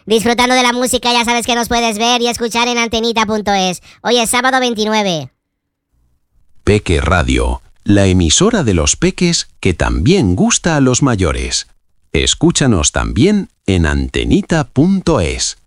Disfrutando de la música, ya sabes que nos puedes ver y escuchar en antenita.es. Hoy es sábado 29. Peque Radio, la emisora de los peques que también gusta a los mayores. Escúchanos también en antenita.es.